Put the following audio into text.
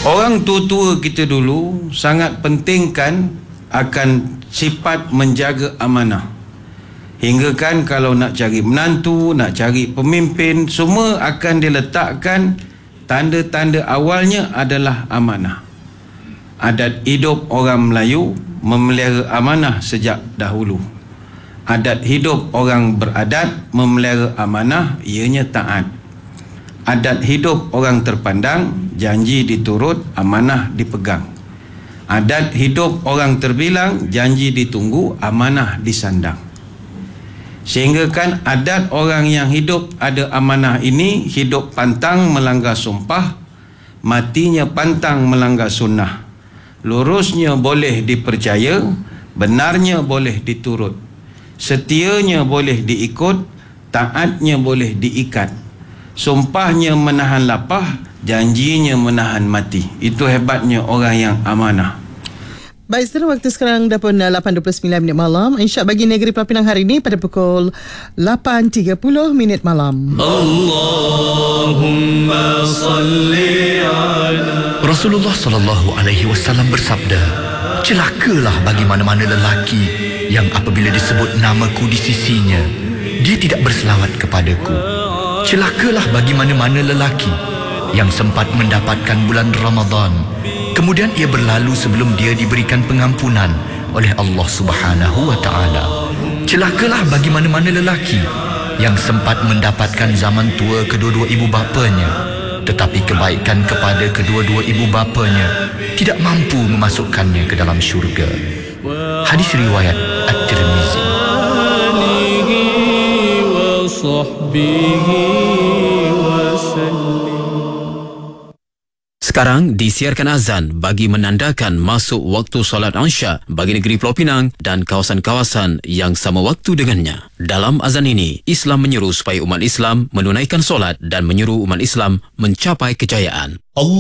Orang tua-tua kita dulu sangat pentingkan akan sifat menjaga amanah. Hingga kan kalau nak cari menantu, nak cari pemimpin, semua akan diletakkan tanda-tanda awalnya adalah amanah. Adat hidup orang Melayu memelihara amanah sejak dahulu. Adat hidup orang beradat memelihara amanah, ianya taat. Adat hidup orang terpandang, janji diturut, amanah dipegang. Adat hidup orang terbilang, janji ditunggu, amanah disandang. Sehingga kan adat orang yang hidup ada amanah ini, hidup pantang melanggar sumpah, matinya pantang melanggar sunnah. Lurusnya boleh dipercaya, benarnya boleh diturut, setianya boleh diikut, taatnya boleh diikat. Sumpahnya menahan lapah, janjinya menahan mati. Itu hebatnya orang yang amanah. Baik, sekarang waktu sekarang dah pun 8.29 minit malam. Insya bagi Negeri Pulau Pinang hari ini pada pukul 8.30 minit malam. Allahumma salli ala Rasulullah sallallahu alaihi wasallam bersabda, celakalah bagi mana-mana lelaki yang apabila disebut namaku di sisinya, dia tidak berselawat kepadaku. Celakalah bagi mana-mana lelaki yang sempat mendapatkan bulan Ramadan, kemudian ia berlalu sebelum dia diberikan pengampunan oleh Allah Subhanahu wa taala. Celakalah bagi mana-mana lelaki yang sempat mendapatkan zaman tua kedua-dua ibu bapanya, tetapi kebaikan kepada kedua-dua ibu bapanya tidak mampu memasukkannya ke dalam syurga. Hadis riwayat At-Tirmizi. Sekarang disiarkan azan bagi menandakan masuk waktu solat Isya bagi negeri Pulau Pinang dan kawasan-kawasan yang sama waktu dengannya. Dalam azan ini, Islam menyeru supaya umat Islam menunaikan solat dan menyeru umat Islam mencapai kejayaan.